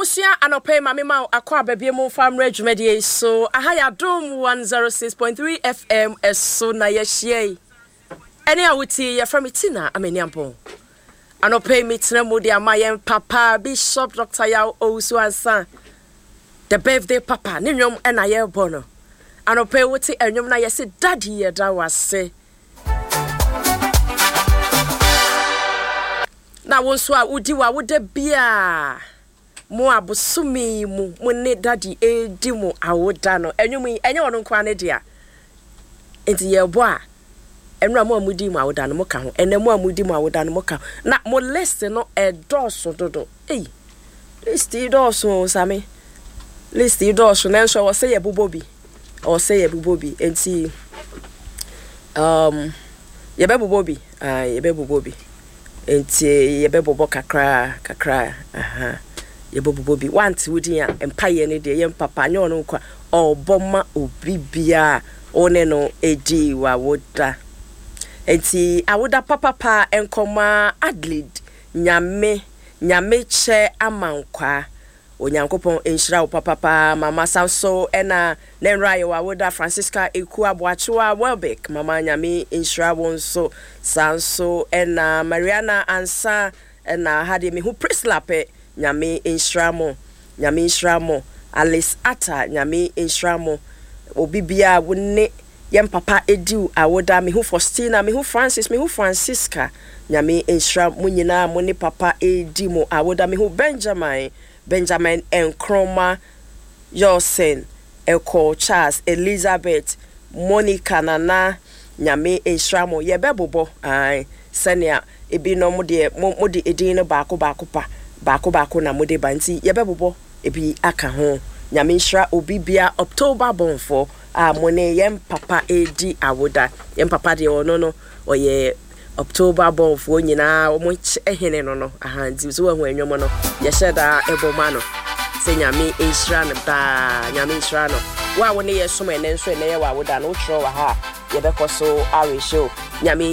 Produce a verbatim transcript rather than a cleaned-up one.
Abusia anope mamima akwa bebie mu famre dwumedie so aha ya dom one oh six point three F M eso na ye hie. Ene awuti ye from Tina ameniampo. Anope mitena mu dia mayen papa Bishop Doctor Yaw Owusu Ansa. The birthday papa ni nwom e na ye bono. Anope wuti enwom na ye se daddy ye da wase. Na wonso a wudi wa wode bia mo abosumi mu mo ne daddy edi mu awoda no enwum enye wono kwa ne dia enti ye bo a enra mo amudi mu awoda no mo ka ho ene mo amudi mu awoda no mo ka na mo list no e doso dodo eh list doso sami list doso na nso wo say ye bubobi o say ye bubobi enti um ye be bubobi ah ye be bubobi enti ye be bobo kakra kakra aha ye bobobi want wudi ya empire ne de ye papa nye ono kwa oboma obibia one no edi wa woda enti awoda papa pa enkoma Adlid nyame nyame che amankwa onyankopon enhira wo papa pa mama sanso ena nenra ye wa woda Francisca eku aboachewa Welbeck mama nyame enhira wonso sanso ena Mariana Ansa ena hade me hu Prislape nyame enhiramo nyame enhiramo Alice Ata nyame enhiramo obibia wonne yem papa ediu awoda me hu Faustina me hu Francis me hu Francisca nyame enhira mo nyina mo ne papa edi mo awoda me hu Benjamin Benjamin Enkroma Yosen Eko Charles Elizabeth Monica Nana nyame enhiramo ye bebobo ai senia ebi no mo de mo de edin no baako baako pa baako baako na mo de banti ye bebobo ebi aka ho nyame enhira obibia October bonfo a mone yem papa edi awoda yem papa de ono no oye October bonfo nyina omo ehene no no aha nti so hu enwom no ye sheda eboma no se nyame enhira no da nyame enhira no wa woni ye som ene nso ene ye wa awoda no tro wa ha ye bekoso awe show nyame